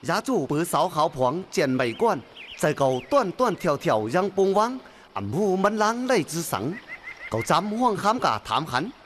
也做白手烤盘见美观，再搞短短条条让崩王，暗户门郎来之神，搞咱荒喊个谈寒。